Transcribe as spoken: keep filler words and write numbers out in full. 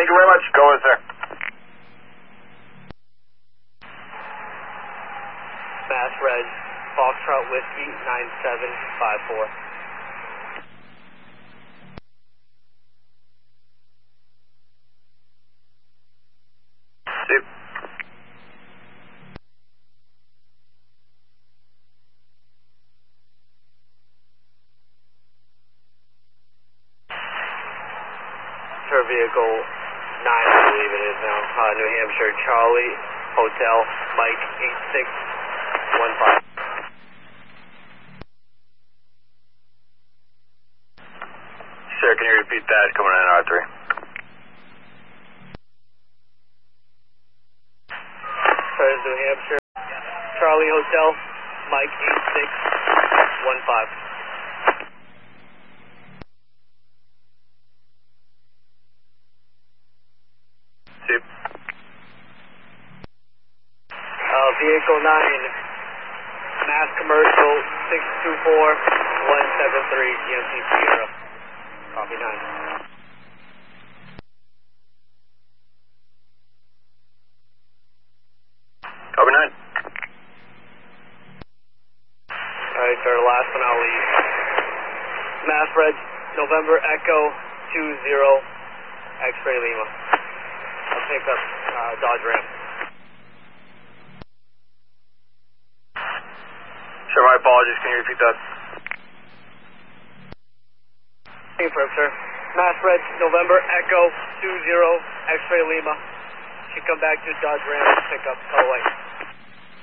Thank you very much. Go with sir. Mass Red, Foxtrot Whiskey nine seven five four. Soup. Her vehicle nine, I believe it is now. Uh, New Hampshire, Charlie, Hotel, Mike eight six one five. Sir, can you repeat that? Coming in R three. Sir, New Hampshire, Charlie, Hotel, Mike eight six one five. Soup. Uh, vehicle nine, Mass Commercial six two four one seven three, G M T Sierra. Copy nine. Copy nine. Alright, sir, last but not least. Mass Red, November Echo two zero, X-Ray Lima. I'll pick up uh, Dodge Ram. Sir, my apologies. Can you repeat that? Confirm, sir. Mass Red, November Echo two zero, X-Ray Lima. Should come back to Dodge Ram, pick up colorway.